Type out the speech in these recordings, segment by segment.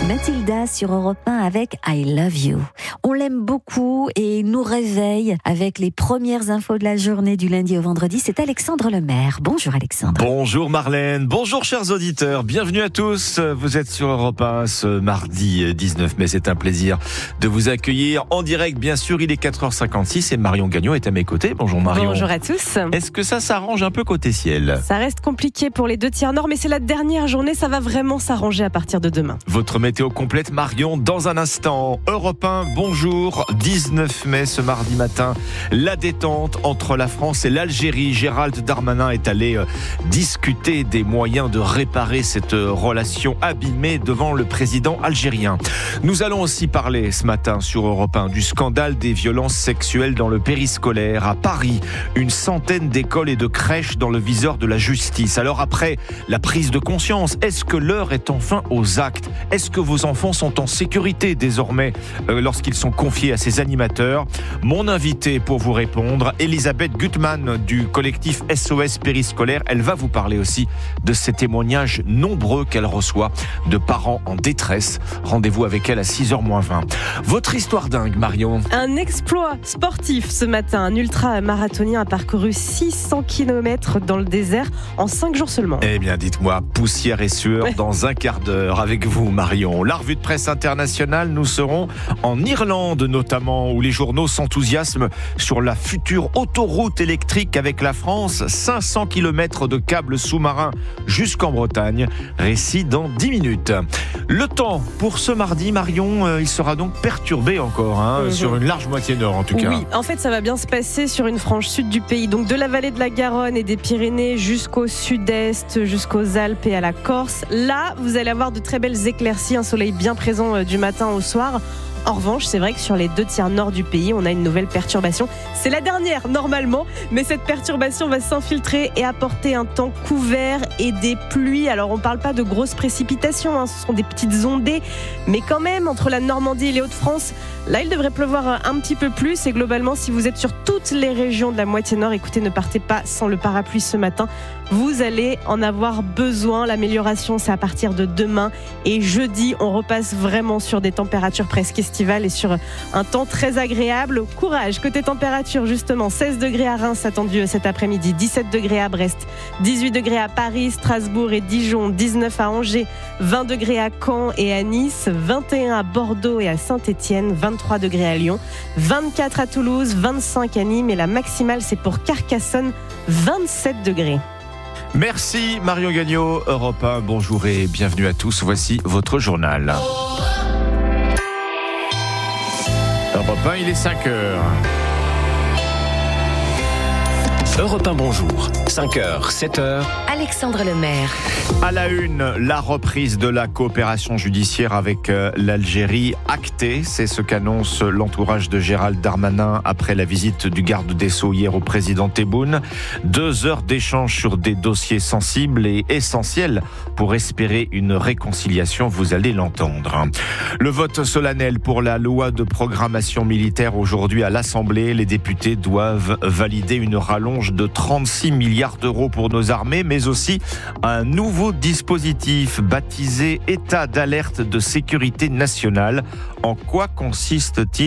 Mathilda sur Europe 1 avec I Love You. On l'aime beaucoup et nous réveille avec les premières infos de la journée du lundi au vendredi. C'est Alexandre Lemaire. Bonjour Alexandre. Bonjour Marlène, bonjour chers auditeurs, bienvenue à tous. Vous êtes sur Europe 1 ce mardi 19 mai. C'est un plaisir de vous accueillir en direct. Bien sûr, il est 4h56 et Marion Gagnon est à mes côtés. Bonjour Marion. Bonjour à tous. Est-ce que ça s'arrange un peu côté ciel ? Ça reste compliqué pour les 2 tiers nord, mais c'est la dernière journée. Ça va vraiment s'arranger à partir de demain. Votre météo complète, Marion, dans un instant. Europe 1, bonjour. 19 mai, ce mardi matin, la détente entre la France et l'Algérie. Gérald Darmanin est allé discuter des moyens de réparer cette relation abîmée devant le président algérien. Nous allons aussi parler ce matin sur Europe 1 du scandale des violences sexuelles dans le périscolaire. À Paris, une centaine d'écoles et de crèches dans le viseur de la justice. Alors après la prise de conscience, est-ce que l'heure est enfin aux actes ? Est-ce que vos enfants sont en sécurité désormais lorsqu'ils sont confiés à ces animateurs ? Mon invitée pour vous répondre, Elisabeth Gutmann du collectif SOS Périscolaire. Elle va vous parler aussi de ces témoignages nombreux qu'elle reçoit de parents en détresse. Rendez-vous avec elle à 6h-20. Votre histoire dingue, Marion. Un exploit sportif ce matin. Un ultra-marathonien a parcouru 600 km dans le désert en 5 jours seulement. Eh bien, dites-moi, poussière et sueur dans un quart d'heure avec vous, Marion. La revue de presse internationale, nous serons en Irlande notamment, où les journaux s'enthousiasment sur la future autoroute électrique avec la France. 500 km de câbles sous-marins jusqu'en Bretagne. Récit dans 10 minutes. Le temps pour ce mardi, Marion, il sera donc perturbé encore, sur une large moitié nord en tout cas. Oui, en fait ça va bien se passer sur une frange sud du pays, donc de la vallée de la Garonne et des Pyrénées jusqu'au sud-est, jusqu'aux Alpes et à la Corse. Là, vous allez avoir de très belles éclaircies, un soleil bien présent du matin au soir. En revanche, c'est vrai que sur les 2 tiers nord du pays, on a une nouvelle perturbation. C'est la dernière, normalement, mais cette perturbation va s'infiltrer et apporter un temps couvert et des pluies. Alors, on ne parle pas de grosses précipitations, ce sont des petites ondées, mais quand même, entre la Normandie et les Hauts-de-France, là, il devrait pleuvoir un petit peu plus. Et globalement, si vous êtes sur toutes les régions de la moitié nord, écoutez, ne partez pas sans le parapluie ce matin. Vous allez en avoir besoin. L'amélioration, c'est à partir de demain. Et jeudi, on repasse vraiment sur des températures presque estivales et sur un temps très agréable. Courage, côté température, justement, 16 degrés à Reims attendu cet après-midi, 17 degrés à Brest, 18 degrés à Paris, Strasbourg et Dijon, 19 à Angers, 20 degrés à Caen et à Nice, 21 à Bordeaux et à Saint-Étienne, 23 degrés à Lyon, 24 à Toulouse, 25 à Nîmes et la maximale, c'est pour Carcassonne, 27 degrés. Merci Marion Gagnon, Europe 1, bonjour et bienvenue à tous. Voici votre journal. Europe 1, il est 5h. Europe 1, bonjour. 5h, 7h. Alexandre Lemaire. À la une, la reprise de la coopération judiciaire avec l'Algérie actée. C'est ce qu'annonce l'entourage de Gérald Darmanin après la visite du garde des Sceaux hier au président Tebboune. 2 heures d'échange sur des dossiers sensibles et essentiels pour espérer une réconciliation, vous allez l'entendre. Le vote solennel pour la loi de programmation militaire aujourd'hui à l'Assemblée. Les députés doivent valider une rallonge de 36 milliards d'euros pour nos armées, mais aussi un nouveau dispositif baptisé État d'alerte de sécurité nationale. En quoi consiste-t-il ?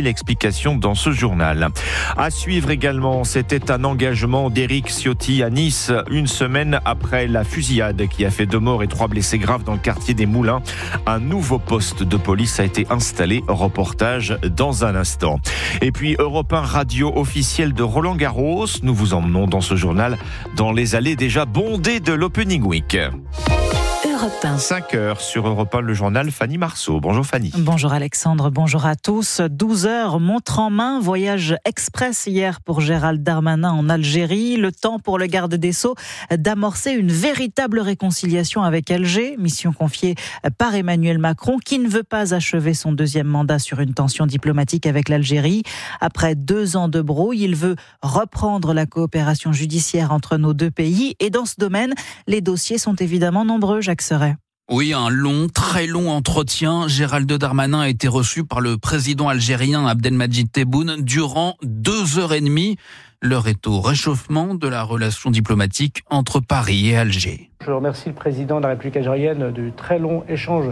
Explication dans ce journal. À suivre également, c'était un engagement d'Éric Ciotti à Nice, une semaine après la fusillade qui a fait 2 morts et 3 blessés graves dans le quartier des Moulins. Un nouveau poste de police a été installé. Reportage dans un instant. Et puis Europe 1 radio officielle de Roland Garros. Nous vous emmenons dans ce journal dans les allées déjà bondées de l'Opening Week. Europe 1. 5h sur Europe 1, le journal, Fanny Marceau. Bonjour Fanny. Bonjour Alexandre, bonjour à tous. 12h, montre en main, voyage express hier pour Gérald Darmanin en Algérie. Le temps pour le garde des Sceaux d'amorcer une véritable réconciliation avec Alger. Mission confiée par Emmanuel Macron, qui ne veut pas achever son 2e mandat sur une tension diplomatique avec l'Algérie. Après 2 ans de brouille, il veut reprendre la coopération judiciaire entre nos 2 pays. Et dans ce domaine, les dossiers sont évidemment nombreux, Jacques Serret. Oui, un long, très long entretien. Gérald Darmanin a été reçu par le président algérien Abdelmadjid Tebboune durant 2h30. L'heure est au réchauffement de la relation diplomatique entre Paris et Alger. Je remercie le président de la République algérienne du très long échange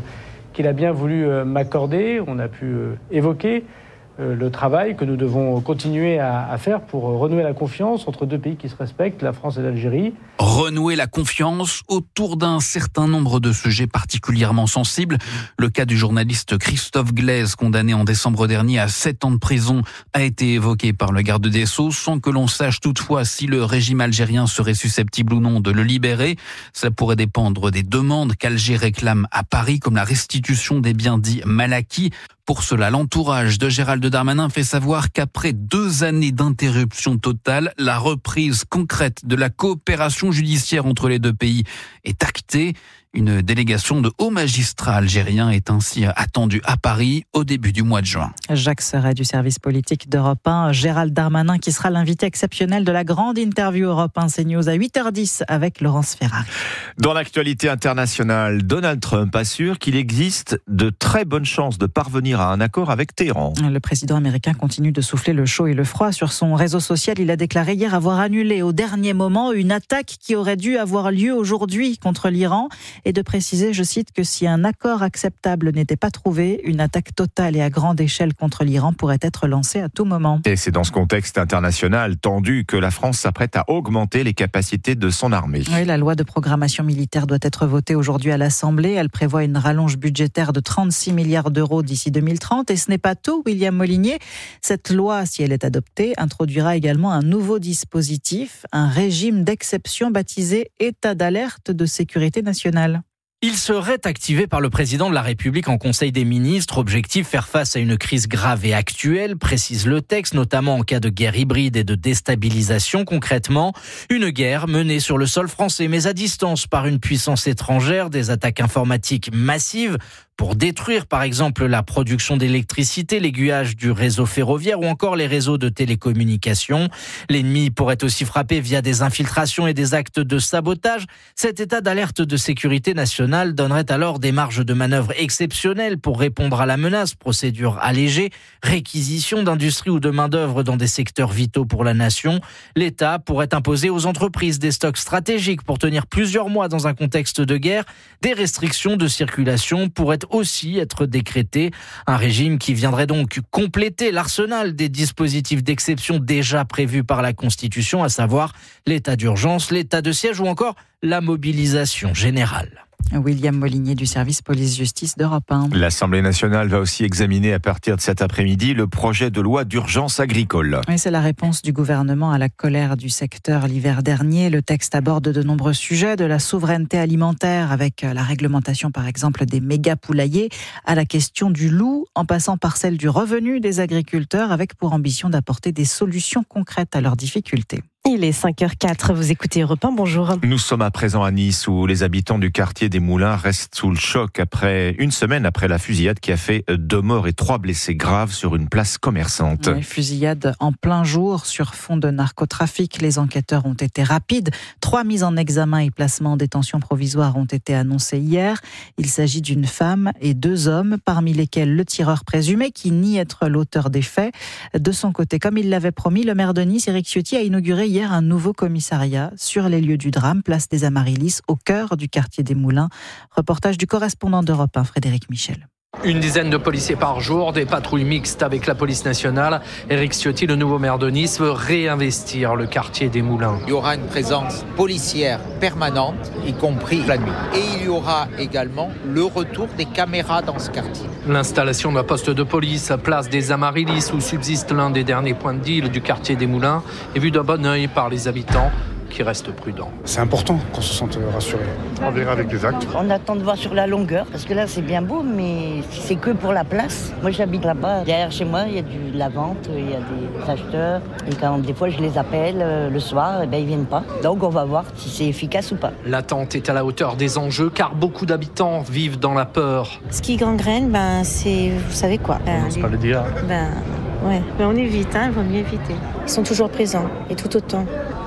qu'il a bien voulu m'accorder. On a pu évoquer le travail que nous devons continuer à faire pour renouer la confiance entre deux pays qui se respectent, la France et l'Algérie. Renouer la confiance autour d'un certain nombre de sujets particulièrement sensibles. Le cas du journaliste Christophe Glaise, condamné en décembre dernier à 7 ans de prison, a été évoqué par le garde des Sceaux, sans que l'on sache toutefois si le régime algérien serait susceptible ou non de le libérer. Cela pourrait dépendre des demandes qu'Alger réclame à Paris, comme la restitution des biens dits mal acquis. Pour cela, l'entourage de Gérald Darmanin fait savoir qu'après 2 années d'interruption totale, la reprise concrète de la coopération judiciaire entre les deux pays est actée. Une délégation de hauts magistrats algériens est ainsi attendue à Paris au début du mois de juin. Jacques Serret du service politique d'Europe 1, Gérald Darmanin qui sera l'invité exceptionnel de la grande interview Europe 1 CNews à 8h10 avec Laurence Ferrari. Dans l'actualité internationale, Donald Trump assure qu'il existe de très bonnes chances de parvenir à un accord avec Téhéran. Le président américain continue de souffler le chaud et le froid. Sur son réseau social, il a déclaré hier avoir annulé au dernier moment une attaque qui aurait dû avoir lieu aujourd'hui contre l'Iran. Et de préciser, je cite, que si un accord acceptable n'était pas trouvé, une attaque totale et à grande échelle contre l'Iran pourrait être lancée à tout moment. Et c'est dans ce contexte international tendu que la France s'apprête à augmenter les capacités de son armée. Oui, la loi de programmation militaire doit être votée aujourd'hui à l'Assemblée. Elle prévoit une rallonge budgétaire de 36 milliards d'euros d'ici 2030. Et ce n'est pas tout, William Molinier. Cette loi, si elle est adoptée, introduira également un nouveau dispositif, un régime d'exception baptisé État d'alerte de sécurité nationale. Il serait activé par le président de la République en Conseil des ministres. Objectif, faire face à une crise grave et actuelle, précise le texte, notamment en cas de guerre hybride et de déstabilisation. Concrètement, une guerre menée sur le sol français, mais à distance par une puissance étrangère, des attaques informatiques massives pour détruire par exemple la production d'électricité, l'aiguillage du réseau ferroviaire ou encore les réseaux de télécommunications. L'ennemi pourrait aussi frapper via des infiltrations et des actes de sabotage. Cet état d'alerte de sécurité nationale donnerait alors des marges de manœuvre exceptionnelles pour répondre à la menace, procédure allégée, réquisition d'industrie ou de main-d'œuvre dans des secteurs vitaux pour la nation. L'État pourrait imposer aux entreprises des stocks stratégiques pour tenir plusieurs mois dans un contexte de guerre. Des restrictions de circulation pourraient aussi être décrétées. Un régime qui viendrait donc compléter l'arsenal des dispositifs d'exception déjà prévus par la Constitution, à savoir l'état d'urgence, l'état de siège ou encore la mobilisation générale. William Molinier du service police-justice d'Europe 1. L'Assemblée nationale va aussi examiner à partir de cet après-midi le projet de loi d'urgence agricole. Oui, c'est la réponse du gouvernement à la colère du secteur l'hiver dernier. Le texte aborde de nombreux sujets, de la souveraineté alimentaire avec la réglementation par exemple des méga-poulaillers, à la question du loup, en passant par celle du revenu des agriculteurs, avec pour ambition d'apporter des solutions concrètes à leurs difficultés. Il est 5h04, vous écoutez Europe 1, bonjour. Nous sommes à présent à Nice où les habitants du quartier des Moulins restent sous le choc après une semaine après la fusillade qui a fait 2 morts et 3 blessés graves sur une place commerçante. Une fusillade en plein jour sur fond de narcotrafic. Les enquêteurs ont été rapides. 3 mises en examen et placements en détention provisoire ont été annoncés hier. Il s'agit d'une femme et 2 hommes, parmi lesquels le tireur présumé qui nie être l'auteur des faits. De son côté, comme il l'avait promis, le maire de Nice, Éric Ciotti, a inauguré hier un nouveau commissariat sur les lieux du drame, place des Amaryllis, au cœur du quartier des Moulins. Reportage du correspondant d'Europe 1, Frédéric Michel. Une dizaine de policiers par jour, des patrouilles mixtes avec la police nationale. Éric Ciotti, le nouveau maire de Nice, veut réinvestir le quartier des Moulins. Il y aura une présence policière permanente, y compris la nuit. Et il y aura également le retour des caméras dans ce quartier. L'installation d'un poste de police, place des Amaryllis, où subsiste l'un des derniers points de deal du quartier des Moulins, est vu d'un bon œil par les habitants qui restent prudents. C'est important qu'on se sente rassuré. On verra avec les actes. On attend de voir sur la longueur, parce que là c'est bien beau, mais c'est que pour la place. Moi j'habite là-bas, derrière chez moi il y a de la vente, il y a des acheteurs, et quand des fois je les appelle le soir, ils viennent pas. Donc on va voir si c'est efficace ou pas. L'attente est à la hauteur des enjeux, car beaucoup d'habitants vivent dans la peur. Ce qui gangrène, c'est, vous savez quoi, On n'ose pas le dire. Ouais, mais on évite, il vaut mieux éviter. Ils sont toujours présents, et tout autant.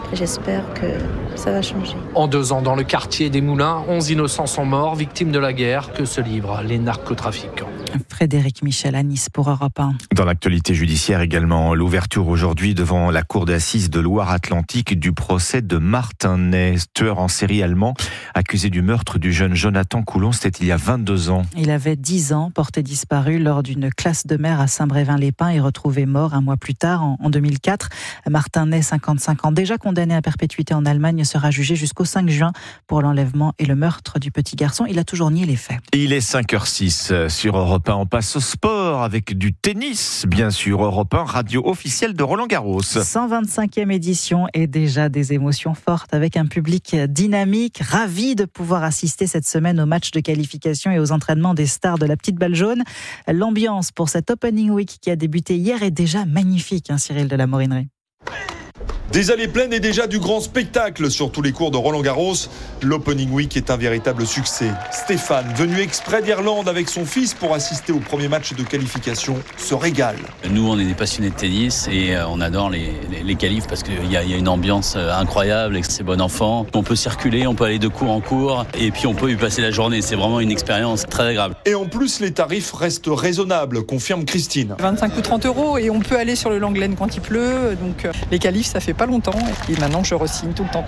Après, j'espère que ça va changer. En 2 ans, dans le quartier des Moulins, 11 innocents sont morts, victimes de la guerre que se livrent les narcotrafiquants. Frédéric Michel à Nice pour Europe 1. Dans l'actualité judiciaire également, l'ouverture aujourd'hui devant la cour d'assises de Loire-Atlantique du procès de Martin Ney, tueur en série allemand, accusé du meurtre du jeune Jonathan Coulon. C'était il y a 22 ans. Il avait 10 ans, porté disparu lors d'une classe de mer à Saint-Brévin-les-Pins et retrouvé mort un mois plus tard, en 2004. Martin Ney, 55 ans, déjà condamné à perpétuité en Allemagne, sera jugé jusqu'au 5 juin pour l'enlèvement et le meurtre du petit garçon. Il a toujours nié les faits. Il est 5h06 sur Europe 1. On passe au sport avec du tennis, bien sûr. Europe 1, radio officielle de Roland-Garros. 125e édition et déjà des émotions fortes avec un public dynamique, ravi de pouvoir assister cette semaine aux matchs de qualification et aux entraînements des stars de la petite balle jaune. L'ambiance pour cette Opening Week qui a débuté hier est déjà magnifique, Cyril de la Morinerie. Des allées pleines et déjà du grand spectacle sur tous les cours de Roland-Garros. L'Opening Week est un véritable succès. Stéphane, venu exprès d'Irlande avec son fils pour assister au premier match de qualification, se régale. Nous, on est des passionnés de tennis et on adore les qualifs parce qu'il y a une ambiance incroyable et c'est bon enfant. On peut circuler, on peut aller de cours en cours et puis on peut y passer la journée. C'est vraiment une expérience très agréable. Et en plus, les tarifs restent raisonnables, confirme Christine. 25 ou 30 € et on peut aller sur le Langlaine quand il pleut. Donc les qualifs, ça fait pas longtemps et maintenant je re-signe tout le temps.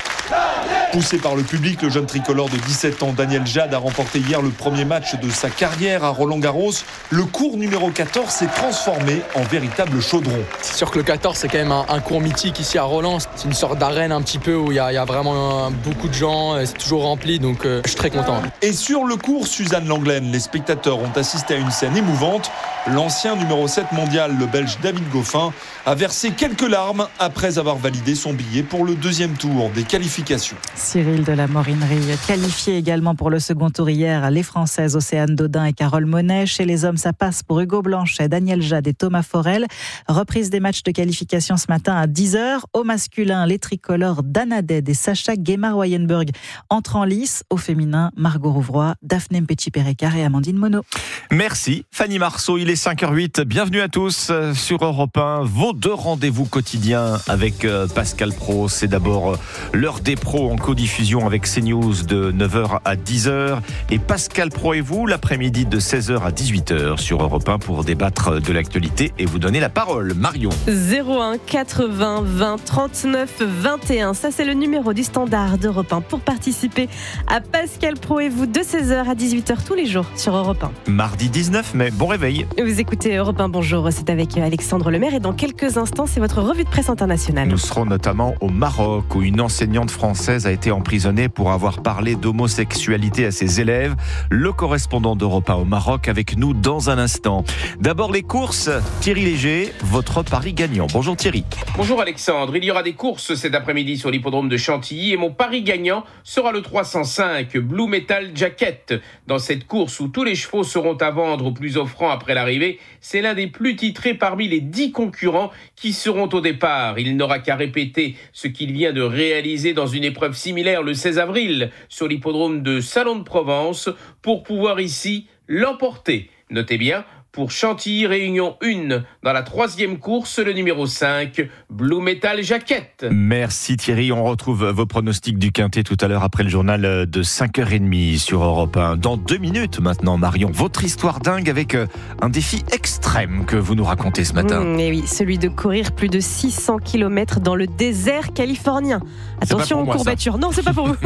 Poussé par le public, le jeune tricolore de 17 ans, Daniel Jade, a remporté hier le premier match de sa carrière à Roland-Garros. Le cours numéro 14 s'est transformé en véritable chaudron. C'est sûr que le 14, c'est quand même un cours mythique ici à Roland. C'est une sorte d'arène un petit peu où il y a vraiment beaucoup de gens. C'est toujours rempli, donc je suis très content. Et sur le cours Suzanne Langlaine, les spectateurs ont assisté à une scène émouvante. L'ancien numéro 7 mondial, le Belge David Goffin, a versé quelques larmes après avoir validé son billet pour le deuxième tour des qualifications. Cyril de la Morinerie, qualifié également pour le second tour hier, les Françaises Océane Dodin et Carole Monet. Chez les hommes, ça passe pour Hugo Blanchet, Daniel Jade et Thomas Forel. Reprise des matchs de qualification ce matin à 10h. Au masculin, les tricolores d'Anna Ded et Sacha Guémard-Wayenberg entrent en lice. Au féminin, Margot Rouvroy, Daphné Mpetshi-Perekar et Amandine Monod. Merci Fanny Marceau, il est 5h08. Bienvenue à tous sur Europe 1. Vos 2 rendez-vous quotidiens avec Pascal Praud. C'est d'abord l'heure des pros en codiffusion avec CNews de 9h à 10h. Et Pascal Praud et vous, l'après-midi de 16h à 18h sur Europe 1 pour débattre de l'actualité et vous donner la parole. Marion. 01 80 20 39 21. Ça, c'est le numéro du standard d'Europe 1 pour participer à Pascal Praud et vous de 16h à 18h tous les jours sur Europe 1. Mardi 19 mai, bon réveil. Vous écoutez Europe 1, bonjour, c'est avec Alexandre Lemaire et dans quelques instants, c'est votre revue de presse internationale. Nous serons notamment au Maroc où une enseignante française a été emprisonnée pour avoir parlé d'homosexualité à ses élèves. Le correspondant d'Europe 1 au Maroc avec nous dans un instant. D'abord les courses, Thierry Léger, votre pari gagnant. Bonjour Thierry. Bonjour Alexandre, il y aura des courses cet après-midi sur l'hippodrome de Chantilly et mon pari gagnant sera le 305 Blue Metal Jacket. Dans cette course où tous les chevaux seront à vendre au plus offrant après l'arrivée, c'est l'un des plus titrés parmi les 10 concurrents qui seront au départ. Il n'aura qu'à répéter ce qu'il vient de réaliser dans une épreuve similaire le 16 avril sur l'hippodrome de Salon de Provence pour pouvoir ici l'emporter. Notez bien, pour Chantilly Réunion 1, dans la 3e course, le numéro 5, Blue Metal Jacket. Merci Thierry, on retrouve vos pronostics du Quintet tout à l'heure après le journal de 5h30 sur Europe 1. Dans 2 minutes maintenant, Marion, votre histoire dingue avec un défi extrême que vous nous racontez ce matin. Et oui, celui de courir plus de 600 km dans le désert californien. Attention aux courbatures. Non, c'est pas pour vous.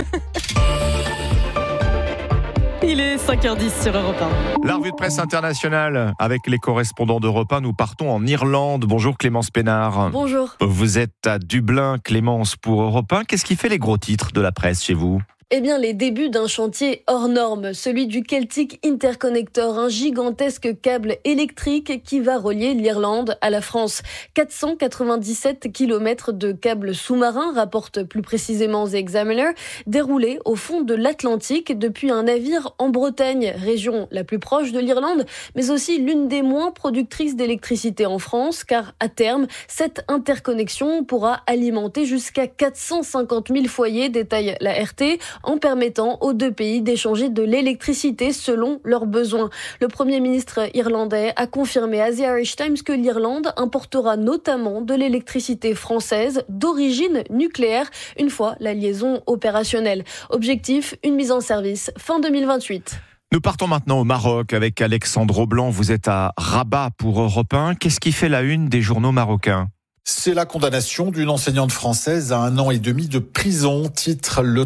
Il est 5h10 sur Europe 1. La revue de presse internationale avec les correspondants d'Europe 1. Nous partons en Irlande. Bonjour Clémence Pénard. Bonjour. Vous êtes à Dublin, Clémence, pour Europe 1. Qu'est-ce qui fait les gros titres de la presse chez vous ? Eh bien, les débuts d'un chantier hors norme, celui du Celtic Interconnector, un gigantesque câble électrique qui va relier l'Irlande à la France. 497 km de câbles sous-marins, rapporte plus précisément The Examiner, déroulés au fond de l'Atlantique depuis un navire en Bretagne, région la plus proche de l'Irlande, mais aussi l'une des moins productrices d'électricité en France, car à terme, cette interconnexion pourra alimenter jusqu'à 450 000 foyers, détaille la RT. en permettant aux deux pays d'échanger de l'électricité selon leurs besoins. Le Premier ministre irlandais a confirmé à The Irish Times que l'Irlande importera notamment de l'électricité française d'origine nucléaire une fois la liaison opérationnelle. Objectif, une mise en service fin 2028. Nous partons maintenant au Maroc avec Alexandre Blanc. Vous êtes à Rabat pour Europe 1. Qu'est-ce qui fait la une des journaux marocains ? C'est la condamnation d'une enseignante française à 1 an et demi de prison, titre le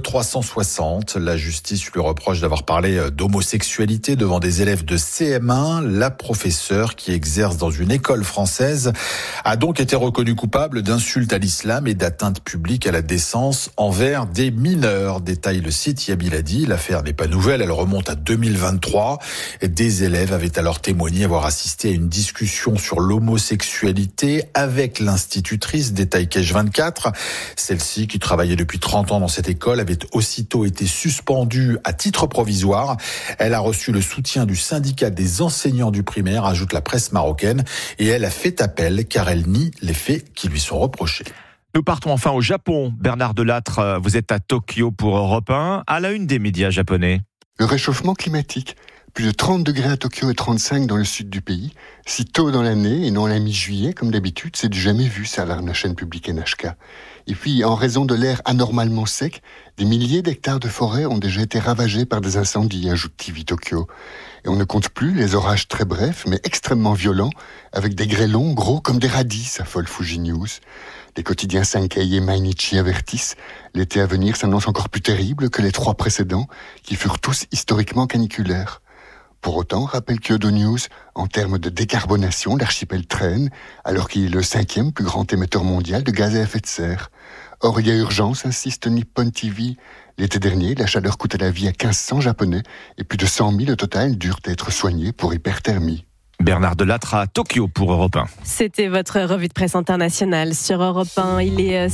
360. La justice lui reproche d'avoir parlé d'homosexualité devant des élèves de CM1. La professeure, qui exerce dans une école française, a donc été reconnue coupable d'insulte à l'islam et d'atteinte publique à la décence envers des mineurs. Détaille le site Yabiladi. L'affaire n'est pas nouvelle, elle remonte à 2023. Des élèves avaient alors témoigné avoir assisté à une discussion sur l'homosexualité avec l'institutrice, détaille Cache 24. Celle-ci, qui travaillait depuis 30 ans dans cette école, avait aussitôt été suspendue à titre provisoire. Elle a reçu le soutien du syndicat des enseignants du primaire, ajoute la presse marocaine, et elle a fait appel car elle nie les faits qui lui sont reprochés. Nous partons enfin au Japon. Bernard Delattre, vous êtes à Tokyo pour Europe 1, à la une des médias japonais. Le réchauffement climatique. Plus de 30 degrés à Tokyo et 35 dans le sud du pays. Si tôt dans l'année et non à la mi-juillet, comme d'habitude, c'est du jamais vu, ça alarme la chaîne publique NHK. Et puis, en raison de l'air anormalement sec, des milliers d'hectares de forêt ont déjà été ravagés par des incendies, ajoute TV Tokyo. Et on ne compte plus les orages très brefs, mais extrêmement violents, avec des grêlons gros comme des radis, s'affole Fuji News. Les quotidiens Sankei et Mainichi avertissent. L'été à venir s'annonce encore plus terrible que les 3 précédents, qui furent tous historiquement caniculaires. Pour autant, rappelle Kyodo News, en termes de décarbonation, l'archipel traîne, alors qu'il est le 5e plus grand émetteur mondial de gaz à effet de serre. Or, il y a urgence, insiste Nippon TV. L'été dernier, la chaleur coûtait la vie à 1500 Japonais, et plus de 100 000 au total durent être soignés pour hyperthermie. Bernard Delattre à Tokyo pour Europe 1. C'était votre revue de presse internationale sur Europe 1. Il est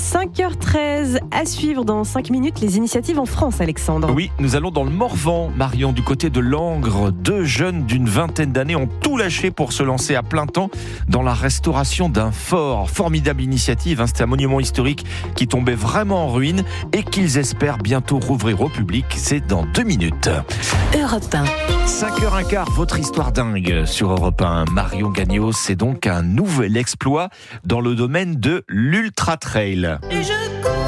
5h13. À suivre dans 5 minutes les initiatives en France, Alexandre. Oui, nous allons dans le Morvan, Marion, du côté de Langres. 2 jeunes d'une vingtaine d'années ont tout lâché pour se lancer à plein temps dans la restauration d'un fort. Formidable initiative, c'est un monument historique qui tombait vraiment en ruine et qu'ils espèrent bientôt rouvrir au public. C'est dans 2 minutes. Europe 1. 5h15, votre histoire dingue sur Europe 1. Marion Gagnon, c'est donc un nouvel exploit dans le domaine de l'Ultra Trail. Et je cours,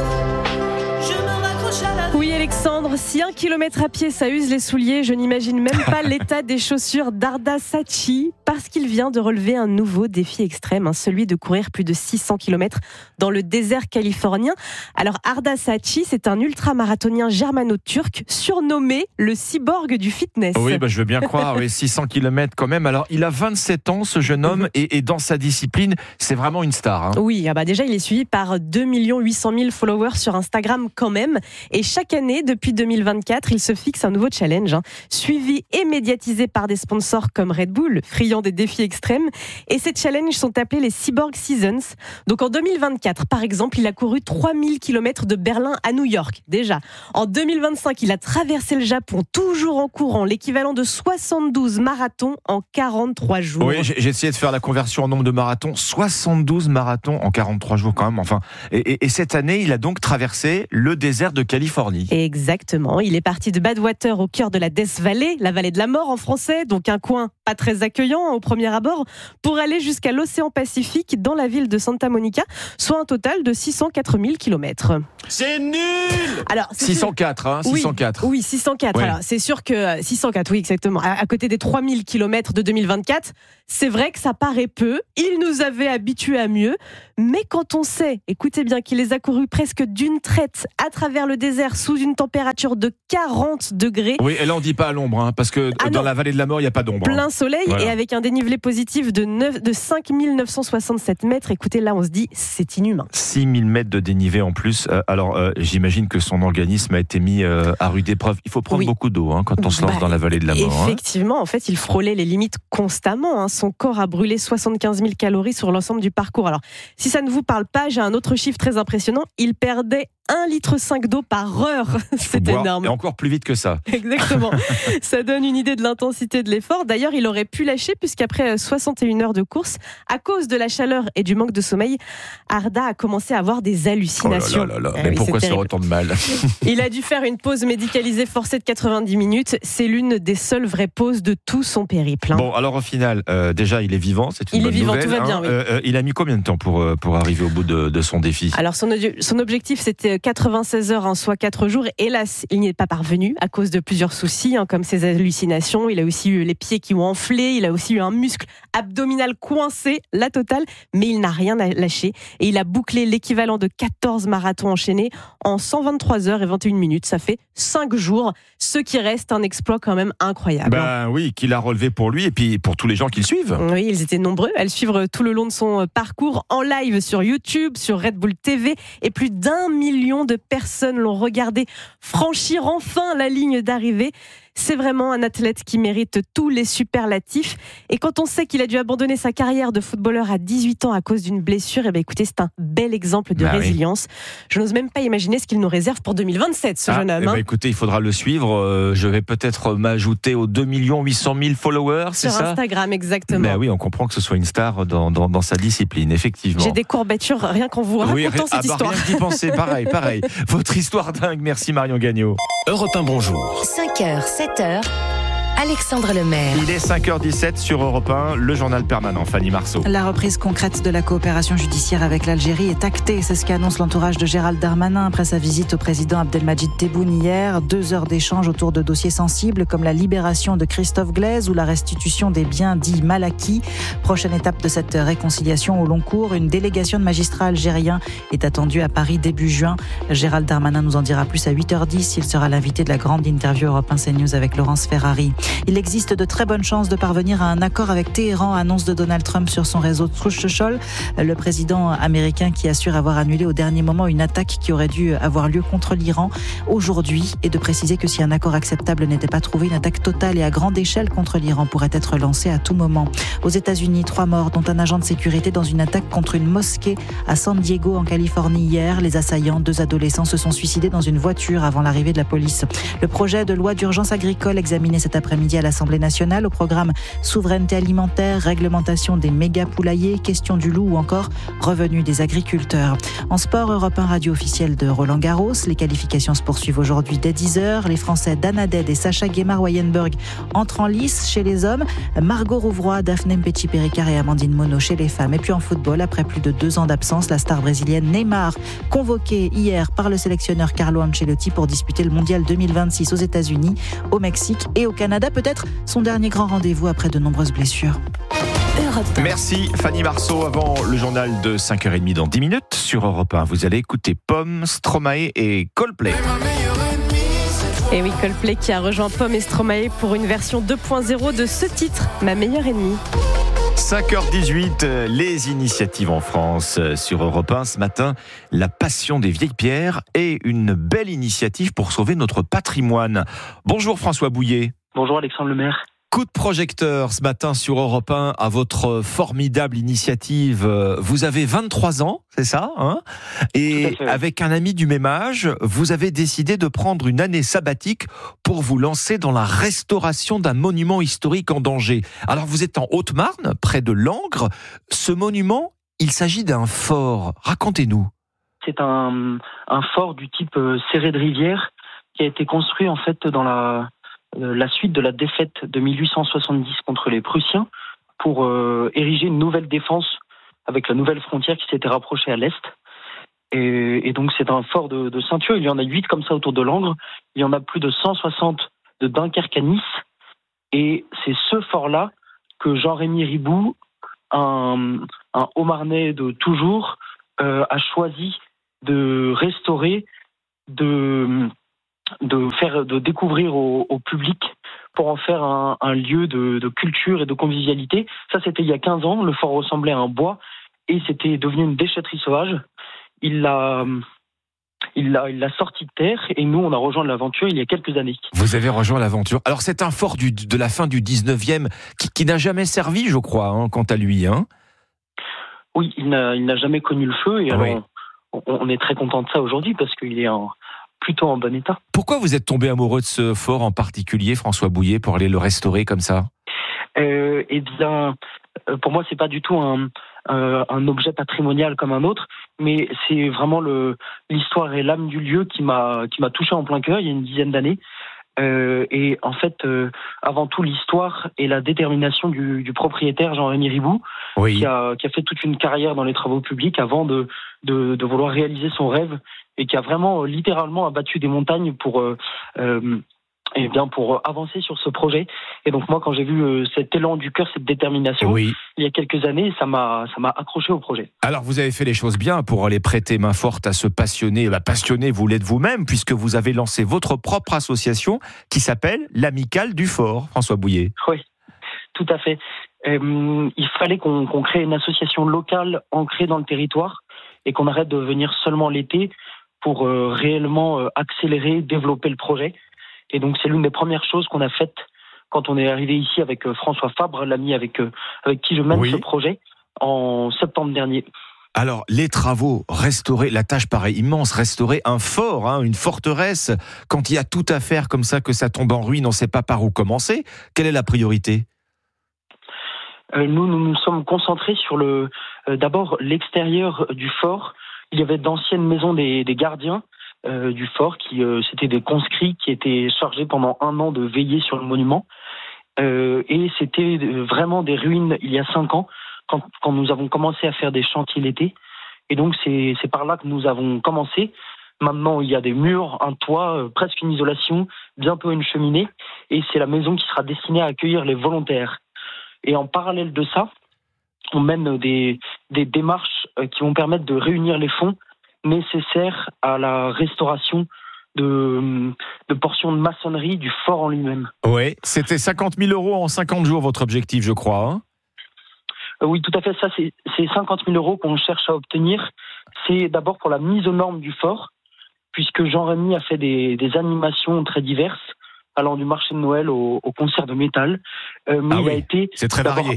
je me raccroche à la... Oui, Alexandre, si 1 kilomètre à pied ça use les souliers, je n'imagine même pas l'état des chaussures d'Arda Sachi, parce qu'il vient de relever un nouveau défi extrême, celui de courir plus de 600 km dans le désert californien. Alors Arda Sachi, c'est un ultramarathonien germano-turc surnommé le cyborg du fitness. Oui, je veux bien croire, 600 km quand même. Alors il a 27 ans ce jeune homme et dans sa discipline, c'est vraiment une star. Oui, déjà il est suivi par 2 800 000 followers sur Instagram quand même. Et chaque année, depuis 2024, il se fixe un nouveau challenge, suivi et médiatisé par des sponsors comme Red Bull, friand des défis extrêmes. Et ces challenges sont appelés les Cyborg Seasons. Donc en 2024, par exemple, il a couru 3000 km de Berlin à New York, déjà. En 2025, il a traversé le Japon, toujours en courant, l'équivalent de 72 marathons en 43 jours. Oui, j'ai essayé de faire la conversion en nombre de marathons. 72 marathons en 43 jours quand même. Et cette année, il a donc traversé le désert de Californie. Exactement. Il est parti de Badwater au cœur de la Death Valley, la vallée de la mort en français, donc un coin pas très accueillant au premier abord, pour aller jusqu'à l'océan Pacifique dans la ville de Santa Monica, soit un total de 604 000 km. C'est nul. Alors, 604, 604. Oui, 604. Ouais. Alors, c'est sûr que 604, oui, exactement. À côté des 3000 km de 2024, c'est vrai que ça paraît peu. Il nous avait habitués à mieux. Mais quand on sait, écoutez bien, qu'il les a courus presque d'une traite à travers le désert sous une température de 40 degrés. Oui, et là on dit pas à l'ombre, parce que dans la vallée de la mort, il n'y a pas d'ombre. Plein soleil, voilà. Et avec un dénivelé positif de 5 967 mètres. Écoutez, là on se dit, c'est inhumain. 6000 mètres de dénivelé en plus. Alors j'imagine que son organisme a été mis à rude épreuve. Il faut prendre beaucoup d'eau quand on se lance dans la vallée de la mort. Effectivement, en fait, il frôlait les limites constamment. Son corps a brûlé 75 000 calories sur l'ensemble du parcours. Alors, si ça ne vous parle pas, j'ai un autre chiffre très impressionnant. Il perdait 1,5 litre d'eau par heure. C'est énorme. Et encore plus vite que ça. Exactement. Ça donne une idée de l'intensité de l'effort. D'ailleurs, il aurait pu lâcher puisqu'après 61 heures de course, à cause de la chaleur et du manque de sommeil, Arda a commencé à avoir des hallucinations. Oh là là là. Mais pourquoi ça autant de mal? Il a dû faire une pause médicalisée forcée de 90 minutes. C'est l'une des seules vraies pauses de tout son périple. Bon, alors au final, déjà, il est vivant. C'est une bonne nouvelle. Tout va bien, oui. Il a mis combien de temps pour arriver au bout de son défi? Alors, son objectif, c'était 96 heures, soit 4 jours. Hélas, il n'y est pas parvenu à cause de plusieurs soucis, comme ses hallucinations. Il a aussi eu les pieds qui ont enflé. Il a aussi eu un muscle abdominal coincé, la totale. Mais il n'a rien lâché. Et il a bouclé l'équivalent de 14 marathons enchaînés en 123 heures et 21 minutes. Ça fait 5 jours. Ce qui reste un exploit quand même incroyable. Ben oui, qu'il a relevé pour lui et puis pour tous les gens qui le suivent. Oui, ils étaient nombreux à le suivre tout le long de son parcours en live sur YouTube, sur Red Bull TV. Et plus d'1 million de personnes l'ont regardé franchir enfin la ligne d'arrivée. C'est vraiment un athlète qui mérite tous les superlatifs. Et quand on sait qu'il a dû abandonner sa carrière de footballeur à 18 ans à cause d'une blessure, écoutez, c'est un bel exemple de résilience. Oui. Je n'ose même pas imaginer ce qu'il nous réserve pour 2027, ce jeune homme. Écoutez, il faudra le suivre. Je vais peut-être m'ajouter aux 2 800 000 followers, c'est ça ? Sur Instagram, exactement. Mais oui, on comprend que ce soit une star dans sa discipline, effectivement. J'ai des courbatures rien qu'en vous racontant cette histoire. Rien d'y penser, pareil. Votre histoire dingue, merci Marion Gagnon. Europe 1, bonjour. 5h, 7h, Alexandre Lemaire. Il est 5h17 sur Europe 1, le journal permanent. Fanny Marceau. La reprise concrète de la coopération judiciaire avec l'Algérie est actée. C'est ce qu'annonce l'entourage de Gérald Darmanin après sa visite au président Abdelmadjid Tebboune hier. 2 heures d'échange autour de dossiers sensibles comme la libération de Christophe Glaise ou la restitution des biens dits mal acquis. Prochaine étape de cette réconciliation au long cours, une délégation de magistrats algériens est attendue à Paris début juin. Gérald Darmanin nous en dira plus à 8h10. Il sera l'invité de la grande interview Europe 1 CNews avec Laurence Ferrari. Il existe de très bonnes chances de parvenir à un accord avec Téhéran, annonce de Donald Trump sur son réseau Truth Social. Le président américain qui assure avoir annulé au dernier moment une attaque qui aurait dû avoir lieu contre l'Iran aujourd'hui, et de préciser que si un accord acceptable n'était pas trouvé, une attaque totale et à grande échelle contre l'Iran pourrait être lancée à tout moment. Aux États-Unis, 3 morts, dont un agent de sécurité dans une attaque contre une mosquée à San Diego en Californie hier. Les assaillants, 2 adolescents, se sont suicidés dans une voiture avant l'arrivée de la police. Le projet de loi d'urgence agricole examiné cet après-midi à l'Assemblée nationale, au programme souveraineté alimentaire, réglementation des méga poulaillers, question du loup ou encore revenus des agriculteurs. En sport, Europe 1 radio officielle de Roland Garros. Les qualifications se poursuivent aujourd'hui dès 10h. Les Français Dan Hadad et Sacha Guémard-Wayenberg entrent en lice chez les hommes. Margot Rouvroy, Daphné Mpetshi-Perricard et Amandine Monod chez les femmes. Et puis en football, après plus de 2 ans d'absence, la star brésilienne Neymar, convoquée hier par le sélectionneur Carlo Ancelotti pour disputer le mondial 2026 aux États-Unis, au Mexique et au Canada. Peut-être son dernier grand rendez-vous après de nombreuses blessures. Merci Fanny Marceau. Avant le journal de 5h30 dans 10 minutes sur Europe 1, vous allez écouter Pomme, Stromae et Coldplay. Et oui, Coldplay qui a rejoint Pomme et Stromae pour une version 2.0 de ce titre, Ma meilleure ennemie. 5h18, les initiatives en France sur Europe 1. Ce matin, la passion des vieilles pierres et une belle initiative pour sauver notre patrimoine. Bonjour François Bouillet. Bonjour Alexandre Lemaire. Coup de projecteur ce matin sur Europe 1 à votre formidable initiative. Vous avez 23 ans, c'est ça, hein ? Et avec un ami du même âge, vous avez décidé de prendre une année sabbatique pour vous lancer dans la restauration d'un monument historique en danger. Alors vous êtes en Haute-Marne, près de Langres. Ce monument, il s'agit d'un fort. Racontez-nous. C'est un fort du type serré de rivière qui a été construit en fait dans la suite de la défaite de 1870 contre les Prussiens pour ériger une nouvelle défense avec la nouvelle frontière qui s'était rapprochée à l'est. Et donc c'est un fort de ceinture. Il y en a 8 comme ça autour de Langres. Il y en a plus de 160 de Dunkerque à Nice. Et c'est ce fort-là que Jean-Rémy Riboud, un Haut-Marnais de toujours, a choisi de restaurer, de découvrir au public pour en faire un lieu de culture et de convivialité. Ça, c'était il y a 15 ans. Le fort ressemblait à un bois et c'était devenu une déchetterie sauvage. Il l'a sorti de terre et nous, on a rejoint l'aventure il y a quelques années. Vous avez rejoint l'aventure. Alors, c'est un fort de la fin du 19e qui n'a jamais servi, je crois, quant à lui. Hein. Oui, il n'a jamais connu le feu. Et alors, on est très content de ça aujourd'hui parce qu'il est plutôt en bon état. Pourquoi vous êtes tombé amoureux de ce fort en particulier, François Bouillet, pour aller le restaurer comme ça ? Eh bien, pour moi, c'est pas du tout un objet patrimonial comme un autre, mais c'est vraiment l'histoire et l'âme du lieu qui m'a touché en plein cœur il y a une dizaine d'années. Et en fait, avant tout, l'histoire et la détermination du propriétaire Jean-Rémy Riboud, qui a fait toute une carrière dans les travaux publics avant de vouloir réaliser son rêve, et qui a vraiment littéralement abattu des montagnes pour avancer sur ce projet. Et donc moi, quand j'ai vu cet élan du cœur, cette détermination, il y a quelques années, ça m'a accroché au projet. Alors vous avez fait les choses bien pour aller prêter main forte à ce passionné. Passionné, vous l'êtes vous-même, puisque vous avez lancé votre propre association qui s'appelle l'Amicale du Fort, François Bouillet. Oui, tout à fait. Il fallait qu'on crée une association locale ancrée dans le territoire et qu'on arrête de venir seulement l'été pour réellement accélérer, développer le projet. Et donc, c'est l'une des premières choses qu'on a faites quand on est arrivé ici avec François Fabre, l'ami avec qui je mène ce projet, en septembre dernier. Alors, les travaux, restaurer, la tâche paraît immense, restaurer un fort, une forteresse, quand il y a tout à faire comme ça, que ça tombe en ruine, on ne sait pas par où commencer. Quelle est la priorité ? Nous nous sommes concentrés sur d'abord l'extérieur du fort. Il y avait d'anciennes maisons des gardiens du fort, c'était des conscrits qui étaient chargés pendant 1 an de veiller sur le monument. Et c'était vraiment des ruines il y a 5 ans, quand nous avons commencé à faire des chantiers l'été. Et donc c'est par là que nous avons commencé. Maintenant, il y a des murs, un toit, presque une isolation, bientôt une cheminée. Et c'est la maison qui sera destinée à accueillir les volontaires. Et en parallèle de ça, on mène des démarches qui vont permettre de réunir les fonds nécessaires à la restauration de portions de maçonnerie du fort en lui-même. Oui, c'était 50 000 € en 50 jours, votre objectif, je crois. Oui, tout à fait. Ça, c'est 50 000 € qu'on cherche à obtenir. C'est d'abord pour la mise aux normes du fort, puisque Jean-Rémy a fait des animations très diverses, allant du marché de Noël au concert de métal. Mais il a été c'est très varié.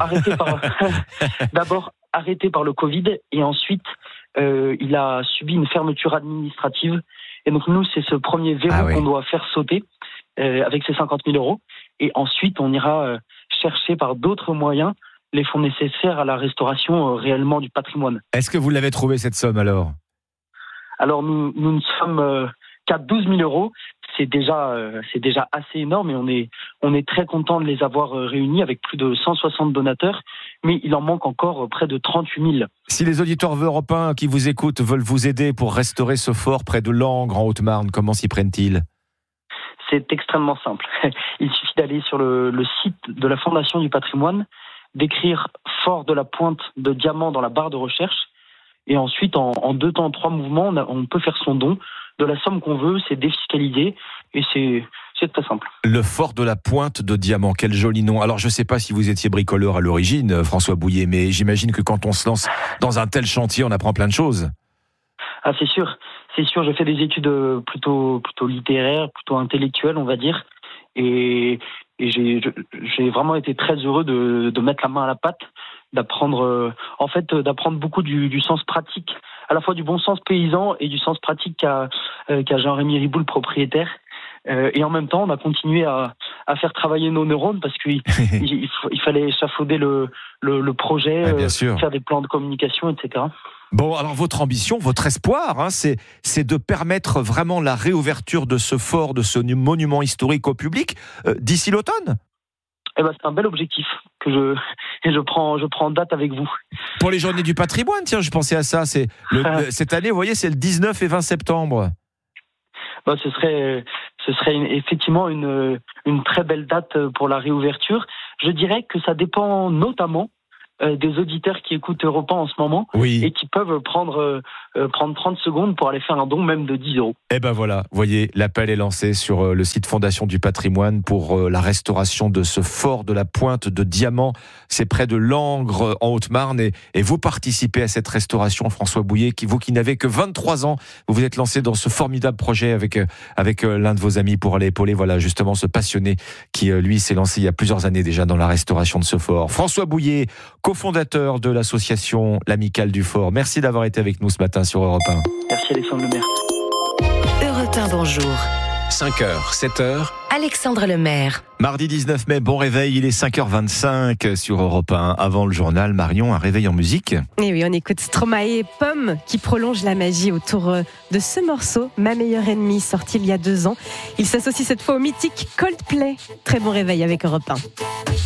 D'abord arrêté par le Covid, et ensuite il a subi une fermeture administrative. Et donc nous, c'est ce premier verrou qu'on doit faire sauter avec ces 50 000 €. Et ensuite, on ira chercher par d'autres moyens les fonds nécessaires à la restauration réellement du patrimoine. Est-ce que vous l'avez trouvé, cette somme, alors ? Alors nous ne sommes qu'à 12 000 €. C'est déjà assez énorme, et on est très content de les avoir réunis avec plus de 160 donateurs, mais il en manque encore près de 38 000. Si les auditeurs européens qui vous écoutent veulent vous aider pour restaurer ce fort près de Langres en Haute-Marne, comment s'y prennent-ils ? C'est extrêmement simple. Il suffit d'aller sur le site de la Fondation du patrimoine, d'écrire Fort de la Pointe de Diamant dans la barre de recherche, et ensuite, en 2 temps, 3 mouvements, on peut faire son don de la somme qu'on veut, c'est défiscalisé, et c'est très simple. Le fort de la Pointe de Diamant, quel joli nom. Alors je ne sais pas si vous étiez bricoleur à l'origine, François Bouillet, mais j'imagine que quand on se lance dans un tel chantier, on apprend plein de choses. Ah, c'est sûr, j'ai fait des études plutôt littéraires, plutôt intellectuelles, on va dire, et j'ai vraiment été très heureux de mettre la main à la pâte, d'apprendre beaucoup du sens pratique, à la fois du bon sens paysan et du sens pratique qu'a Jean-Rémy Riboud, le propriétaire. Et en même temps, on a continué à faire travailler nos neurones, parce qu'il fallait échafauder le projet, faire des plans de communication, etc. Bon, alors votre ambition, votre espoir, c'est de permettre vraiment la réouverture de ce fort, de ce monument historique au public d'ici l'automne. C'est un bel objectif que je prends date avec vous. Pour les Journées du patrimoine, tiens, je pensais à ça. Cette année, vous voyez, c'est le 19 et 20 septembre. Ce serait effectivement une très belle date pour la réouverture. Je dirais que ça dépend notamment des auditeurs qui écoutent Europe 1 en ce moment, et qui peuvent prendre 30 secondes pour aller faire un don, même de 10 €. Et ben voilà, vous voyez, l'appel est lancé sur le site Fondation du patrimoine pour la restauration de ce fort de la Pointe de Diamant. C'est près de Langres en Haute-Marne, et vous participez à cette restauration, François Bouillet, vous qui n'avez que 23 ans, vous vous êtes lancé dans ce formidable projet avec l'un de vos amis pour aller épauler, voilà, justement ce passionné qui, lui, s'est lancé il y a plusieurs années déjà dans la restauration de ce fort. François Bouillet, cofondateur de l'association L'Amicale du Fort. Merci d'avoir été avec nous ce matin sur Europe 1. Merci Alexandre Lemaire. Europe 1, bonjour. 5h, 7h. Alexandre Lemaire. Mardi 19 mai, bon réveil, il est 5h25 sur Europe 1. Avant le journal, Marion, un réveil en musique. Et oui, on écoute Stromae et Pomme qui prolonge la magie autour de ce morceau, Ma meilleure ennemie, sorti il y a 2 ans. Il s'associe cette fois au mythique Coldplay. Très bon réveil avec Europe 1.